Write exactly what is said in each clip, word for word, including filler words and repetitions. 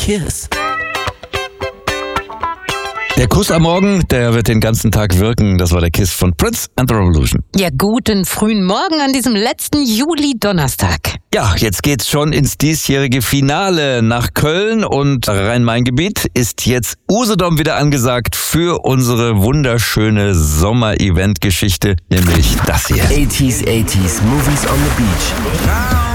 Kiss. Der Kuss am Morgen, der wird den ganzen Tag wirken. Das war der Kiss von Prince and the Revolution. Ja, guten frühen Morgen an diesem letzten Juli-Donnerstag. Ja, jetzt geht's schon ins diesjährige Finale. Nach Köln und Rhein-Main-Gebiet ist jetzt Usedom wieder angesagt für unsere wunderschöne Sommer-Event-Geschichte, nämlich das hier. eighties, eighties, Movies on the Beach.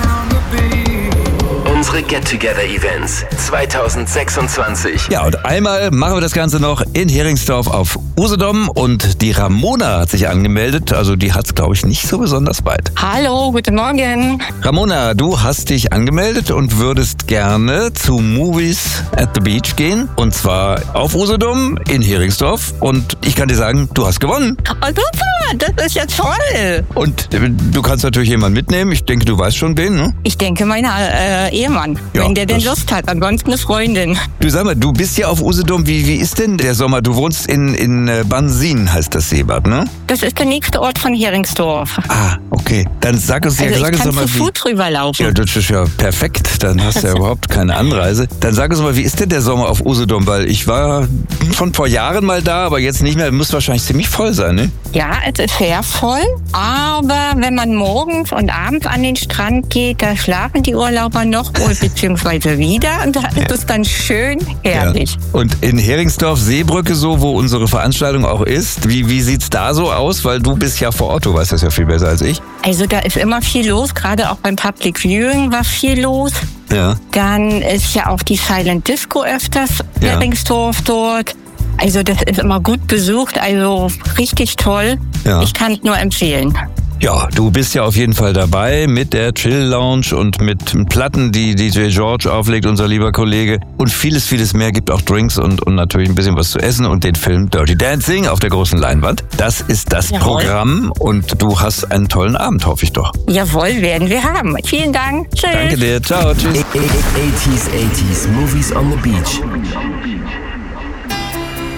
Unsere Get-Together-Events zwanzig sechsundzwanzig. Ja, und einmal machen wir das Ganze noch in Heringsdorf auf Usedom und die Ramona hat sich angemeldet, also die hat's, glaube ich, nicht so besonders weit. Hallo, guten Morgen. Ramona, du hast dich angemeldet und würdest gerne zu Movies at the Beach gehen, und zwar auf Usedom in Heringsdorf, und ich kann dir sagen, du hast gewonnen. Oh, super, das ist ja toll. Und du kannst natürlich jemanden mitnehmen, ich denke, du weißt schon wen, ne? Ich denke, mein äh, Ehemann, Ja, wenn der denn das- Lust hat, ansonsten eine Freundin. Du, sag mal, du bist ja auf Usedom, wie, wie ist denn der Sommer? Du wohnst in, in äh, Bansin, heißt das Seebad, ne? Das ist der nächste Ort von Heringsdorf. Ah, okay. Dann sag uns, Also ja, sag ich uns kann doch mal, zu wie... Fuß rüberlaufen. Ja, das ist ja perfekt. Dann hast du ja überhaupt keine Anreise. Dann sag uns mal, wie ist denn der Sommer auf Usedom? Weil ich war schon vor Jahren mal da, aber jetzt nicht mehr. Muss wahrscheinlich ziemlich voll sein, ne? Ja, es ist sehr voll, aber wenn man morgens und abends an den Strand geht, da schlafen die Urlauber noch wohl, beziehungsweise wieder, und da ist es dann schön herrlich. Ja. Und in Heringsdorf, Seebrücke, so, wo unsere Veranstaltung auch ist, wie, wie sieht's da so aus? Weil du bist ja vor Ort, du weißt das ja viel besser als ich. Also da ist immer viel los, gerade auch beim Public Viewing war viel los. Ja. Dann ist ja auch die Silent Disco öfters Ja. Heringsdorf dort. Also das ist immer gut besucht, also richtig toll. Ja. Ich kann es nur empfehlen. Ja, du bist ja auf jeden Fall dabei mit der Chill Lounge und mit Platten, die D J George auflegt, unser lieber Kollege. Und vieles, vieles mehr. Gibt auch Drinks und, und natürlich ein bisschen was zu essen und den Film Dirty Dancing auf der großen Leinwand. Das ist das Jawohl. Programm, und du hast einen tollen Abend, hoffe ich doch. Jawohl, werden wir haben. Vielen Dank. Tschüss. Danke dir. Ciao. Tschüss. eighties, eighties, Movies on the Beach.